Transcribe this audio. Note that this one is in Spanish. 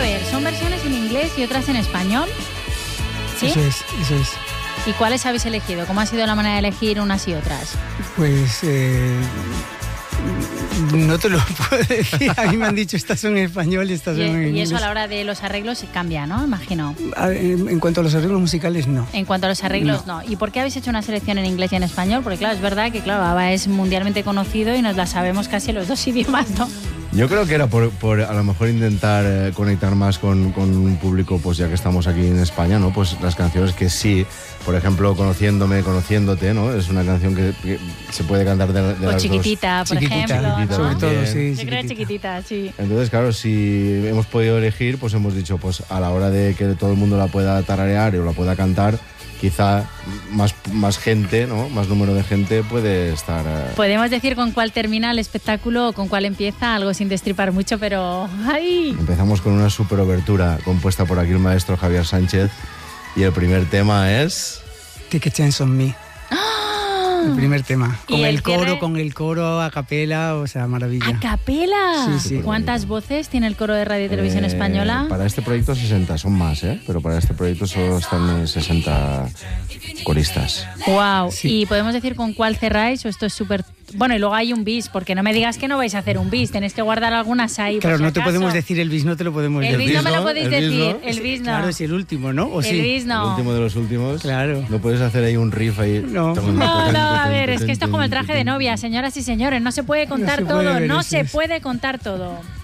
ver, son versiones en inglés y otras en español. ¿Sí? Eso es. ¿Y cuáles habéis elegido? ¿Cómo ha sido la manera de elegir unas y otras? Pues no te lo puedo decir. A mí me han dicho estas son en español y estas son en inglés. Y eso a la hora de los arreglos se cambia, ¿no? Imagino. En cuanto a los arreglos musicales, no. En cuanto a los arreglos, no. ¿Y por qué habéis hecho una selección en inglés y en español? Porque claro, es verdad que ABBA es mundialmente conocido y nos la sabemos casi en los dos idiomas, ¿no? Yo creo que era por a lo mejor intentar conectar más con un público, pues ya que estamos aquí en España, ¿no? Pues las canciones que sí, por ejemplo, Conociéndome, Conociéndote, ¿no? Es una canción que se puede cantar de o las Chiquitita, dos. por ejemplo, ¿no? Sobre todo, sí. Yo creo Chiquitita, sí. Entonces, claro, si hemos podido elegir, pues hemos dicho, pues a la hora de que todo el mundo la pueda tararear o la pueda cantar, quizá más gente, ¿no? Más número de gente puede estar... ¿Podemos decir con cuál termina el espectáculo o con cuál empieza? Algo sin destripar mucho, pero... ¡Ay! Empezamos con una super obertura compuesta por aquí el maestro Javier Sánchez y el primer tema es... Take a Chance on Me. El primer tema. Con el coro a capela, o sea, maravilla. ¿A capela? Sí. ¿Cuántas voces tiene el coro de Radio y Televisión Española? Para este proyecto 60, son más, pero para este proyecto solo están 60 coristas. ¡Wow! Sí. ¿Y podemos decir con cuál cerráis o esto es súper... Bueno, y luego hay un bis, porque no me digas que no vais a hacer un bis, tenéis que guardar algunas ahí. Claro, por si no te acaso. podemos decir el bis, no te lo podemos decir. El bis no me lo podéis El bis decir, no. el bis no. Claro, es el último, ¿no? ¿O el sí? bis no. El último de los últimos. Claro. No puedes hacer ahí un riff ahí. No. No, a ver, es que esto es como el traje de novia, señoras y señores, no se puede contar todo, no se puede contar todo.